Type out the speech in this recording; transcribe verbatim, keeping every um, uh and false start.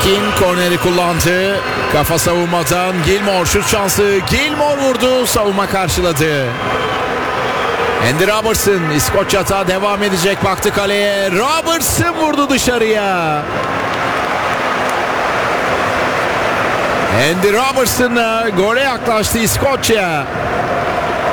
King korneri kullandı. Kafa savunmadan Gilmore şut şansı. Gilmore vurdu. Savunma karşıladı. Andy Robertson İskoç atağa devam edecek. Baktı kaleye. Robertson vurdu dışarıya. Andy Robertson'la gole yaklaştı İskoçya.